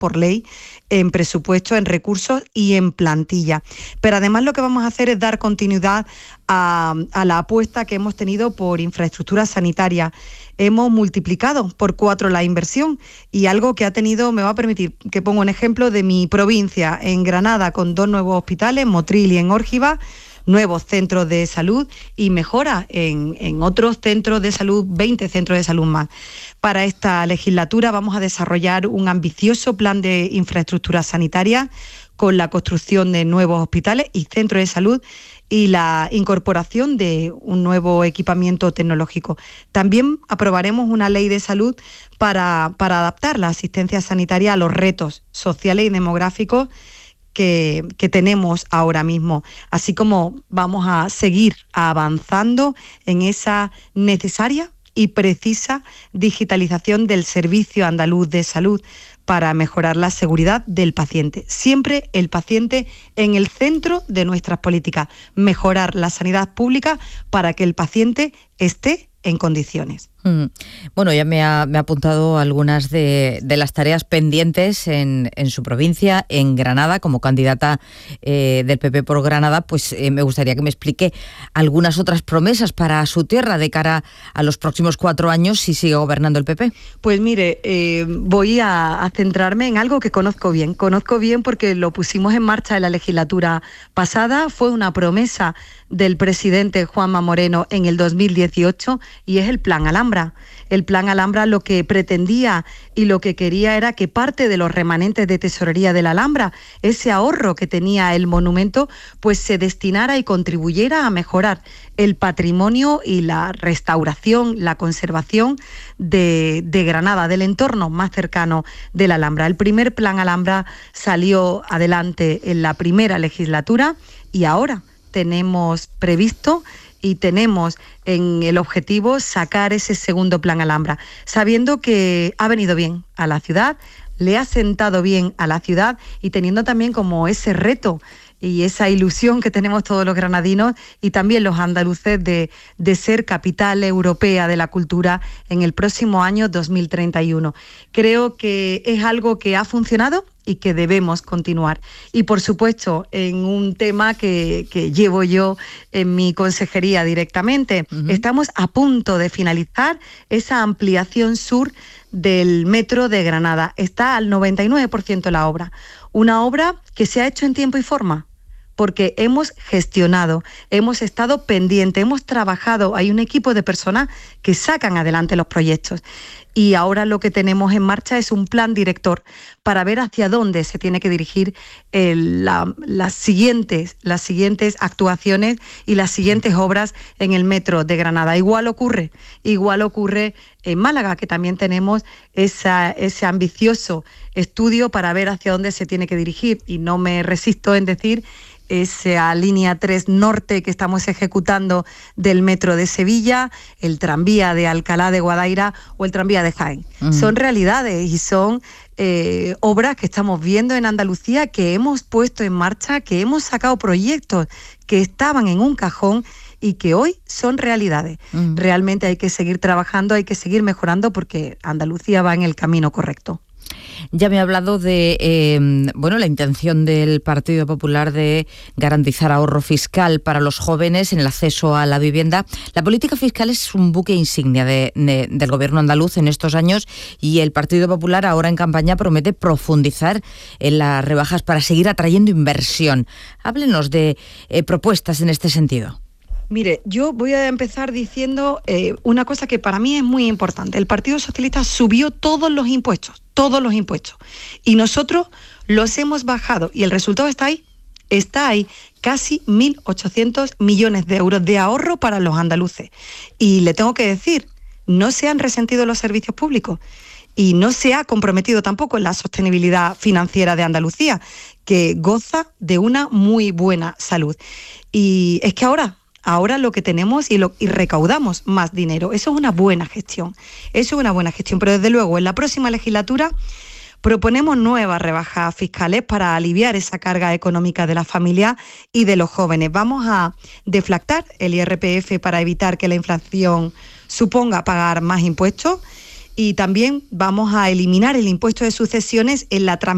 por ley, en presupuesto, en recursos y en plantilla. Pero además lo que vamos a hacer es dar continuidad a la apuesta que hemos tenido por infraestructura sanitaria. Hemos multiplicado por 4 la inversión y algo que ha tenido, me va a permitir que ponga un ejemplo de mi provincia, en Granada, con 2 nuevos hospitales, Motril y en Órgiva, nuevos centros de salud y mejora en otros centros de salud, 20 centros de salud más. Para esta legislatura vamos a desarrollar un ambicioso plan de infraestructura sanitaria con la construcción de nuevos hospitales y centros de salud y la incorporación de un nuevo equipamiento tecnológico. También aprobaremos una ley de salud para adaptar la asistencia sanitaria a los retos sociales y demográficos que tenemos ahora mismo, así como vamos a seguir avanzando en esa necesaria y precisa digitalización del Servicio Andaluz de Salud para mejorar la seguridad del paciente. Siempre el paciente en el centro de nuestras políticas. Mejorar la sanidad pública para que el paciente esté en condiciones. Bueno, ya me ha apuntado algunas de las tareas pendientes en su provincia, en Granada, como candidata del PP por Granada, pues me gustaría que me explique algunas otras promesas para su tierra de cara a los próximos 4 años si sigue gobernando el PP. Pues mire, voy a centrarme en algo que conozco bien porque lo pusimos en marcha en la legislatura pasada, fue una promesa del presidente Juanma Moreno en el 2018 y es el Plan Alhambra. El Plan Alhambra lo que pretendía y lo que quería era que parte de los remanentes de tesorería de la Alhambra, ese ahorro que tenía el monumento, pues se destinara y contribuyera a mejorar el patrimonio y la restauración, la conservación de Granada, del entorno más cercano de la Alhambra. El primer Plan Alhambra salió adelante en la primera legislatura y ahora tenemos previsto y tenemos en el objetivo sacar ese segundo Plan Alhambra, sabiendo que ha venido bien a la ciudad, le ha sentado bien a la ciudad y teniendo también como ese reto y esa ilusión que tenemos todos los granadinos y también los andaluces de ser capital europea de la cultura en el próximo año 2031. Creo que es algo que ha funcionado y que debemos continuar. Y por supuesto, en un tema que llevo yo en mi consejería directamente, estamos a punto de finalizar esa ampliación sur del metro de Granada. Está al 99% la obra. Una obra que se ha hecho en tiempo y forma, porque hemos gestionado, hemos estado pendientes, hemos trabajado, hay un equipo de personas que sacan adelante los proyectos. Y ahora lo que tenemos en marcha es un plan director para ver hacia dónde se tiene que dirigir las siguientes actuaciones y las siguientes obras en el metro de Granada. Igual ocurre en Málaga, que también tenemos ese ambicioso estudio para ver hacia dónde se tiene que dirigir. Y no me resisto en decir esa línea 3 norte que estamos ejecutando del metro de Sevilla, el tranvía de Alcalá de Guadaira o el tranvía de Jaén. Son realidades y son obras que estamos viendo en Andalucía, que hemos puesto en marcha, que hemos sacado proyectos que estaban en un cajón y que hoy son realidades. Realmente hay que seguir trabajando, hay que seguir mejorando porque Andalucía va en el camino correcto. Ya me ha hablado de la intención del Partido Popular de garantizar ahorro fiscal para los jóvenes en el acceso a la vivienda. La política fiscal es un buque insignia del gobierno andaluz en estos años y el Partido Popular ahora en campaña promete profundizar en las rebajas para seguir atrayendo inversión. Háblenos de propuestas en este sentido. Mire, yo voy a empezar diciendo una cosa que para mí es muy importante. El Partido Socialista subió todos los impuestos, y nosotros los hemos bajado y el resultado está ahí, casi 1.800 millones de euros de ahorro para los andaluces. Y le tengo que decir, no se han resentido los servicios públicos y no se ha comprometido tampoco en la sostenibilidad financiera de Andalucía, que goza de una muy buena salud. Y es que ahora lo que tenemos y recaudamos más dinero. Eso es una buena gestión. Pero desde luego, en la próxima legislatura proponemos nuevas rebajas fiscales para aliviar esa carga económica de la familia y de los jóvenes. Vamos a deflactar el IRPF para evitar que la inflación suponga pagar más impuestos y también vamos a eliminar el impuesto de sucesiones en la transmisión